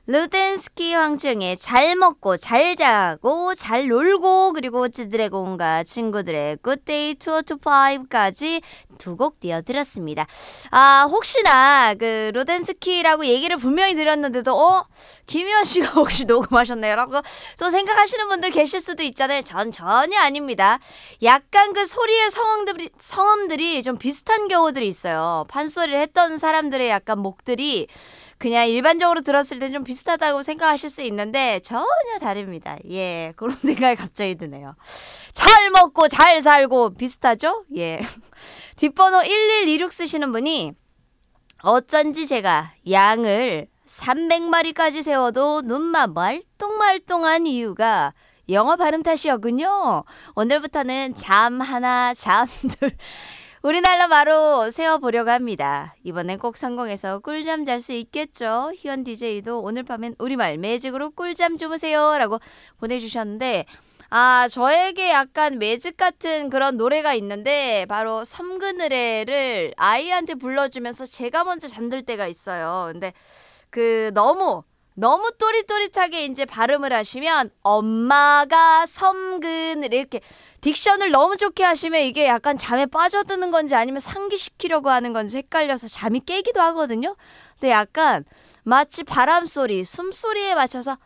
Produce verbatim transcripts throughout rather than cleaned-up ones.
루덴스키 황정의 잘 먹고 잘 자고 잘 놀고 그리고 지드래곤과 친구들의 굿데이 투어 투 파이브까지 두 곡 띄워드렸습니다. 아 혹시나 그 루덴스키라고 얘기를 분명히 드렸는데도 어? 김희원 씨가 혹시 녹음하셨나요? 라고 또 생각하시는 분들 계실 수도 있잖아요. 전 전혀 아닙니다. 약간 그 소리의 성음들이, 성음들이 좀 비슷한 경우들이 있어요. 판소리를 했던 사람들의 약간 목들이 그냥 일반적으로 들었을 때 좀 비슷하다고 생각하실 수 있는데 전혀 다릅니다. 예, 그런 생각이 갑자기 드네요. 잘 먹고 잘 살고 비슷하죠? 예. 뒷번호 일일이육 쓰시는 분이 어쩐지 제가 양을 삼백 마리까지 세워도 눈만 말똥말똥한 이유가 영어 발음 탓이었군요. 오늘부터는 잠 하나, 잠 둘 우리나라 말로 세워보려고 합니다. 이번엔 꼭 성공해서 꿀잠 잘 수 있겠죠? 희원 디제이도 오늘 밤엔 우리말 매직으로 꿀잠 주무세요 라고 보내주셨는데 아 저에게 약간 매직 같은 그런 노래가 있는데 바로 섬그늘에를 아이한테 불러주면서 제가 먼저 잠들 때가 있어요. 근데 그 너무 너무 또릿또릿하게 이제 발음을 하시면 엄마가 섬그늘 이렇게 딕션을 너무 좋게 하시면 이게 약간 잠에 빠져드는 건지 아니면 상기시키려고 하는 건지 헷갈려서 잠이 깨기도 하거든요. 근데 약간 마치 바람소리, 숨소리에 맞춰서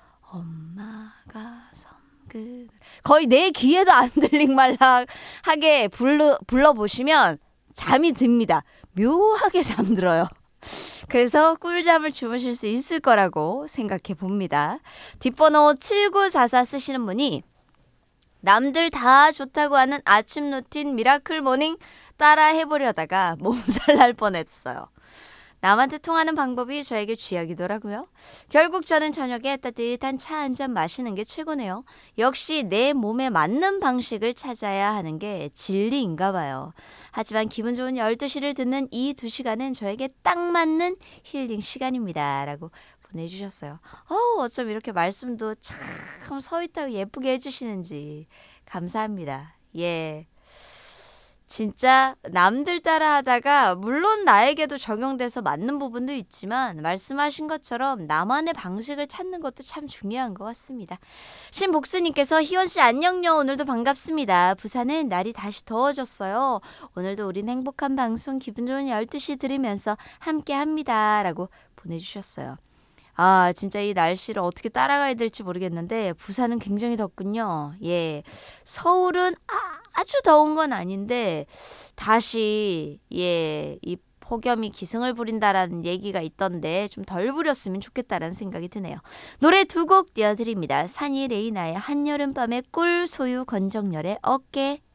엄마가 섬그늘 거의 내 귀에도 안 들릴 말랑하게 불러, 불러보시면 잠이 듭니다. 묘하게 잠들어요. 그래서 꿀잠을 주무실 수 있을 거라고 생각해 봅니다. 뒷번호 칠구사사 쓰시는 분이 남들 다 좋다고 하는 아침 루틴 미라클 모닝 따라 해보려다가 몸살 날 뻔했어요. 남한테 통하는 방법이 저에게 쥐약이더라고요. 결국 저는 저녁에 따뜻한 차 한 잔 마시는 게 최고네요. 역시 내 몸에 맞는 방식을 찾아야 하는 게 진리인가 봐요. 하지만 기분 좋은 열두 시를 듣는 이 두 시간은 저에게 딱 맞는 힐링 시간입니다. 라고 보내주셨어요. 어, 어쩜 이렇게 말씀도 참 서윗하고 예쁘게 해주시는지 감사합니다. 예. 진짜 남들 따라 하다가 물론 나에게도 적용돼서 맞는 부분도 있지만 말씀하신 것처럼 나만의 방식을 찾는 것도 참 중요한 것 같습니다. 신복수님께서 희원씨 안녕요. 오늘도 반갑습니다. 부산은 날이 다시 더워졌어요. 오늘도 우린 행복한 방송 기분 좋은 열두 시 들으면서 함께합니다. 라고 보내주셨어요. 아 진짜 이 날씨를 어떻게 따라가야 될지 모르겠는데 부산은 굉장히 덥군요. 예, 서울은 아주 더운 건 아닌데 다시 예, 이 폭염이 기승을 부린다라는 얘기가 있던데 좀 덜 부렸으면 좋겠다라는 생각이 드네요. 노래 두 곡 띄워드립니다. 산이 레이나의 한여름밤의 꿀, 소유 건정열의 어깨.